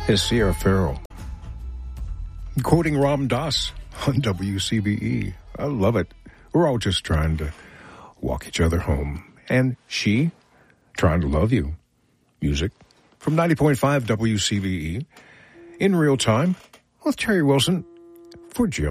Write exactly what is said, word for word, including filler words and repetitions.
is Sierra Farrell, quoting Ram Dass on W C B E. I love it. We're all just trying to walk each other home. And she, trying to love you. Music from ninety point five W C B E in real time with Terry Wilson for Jim.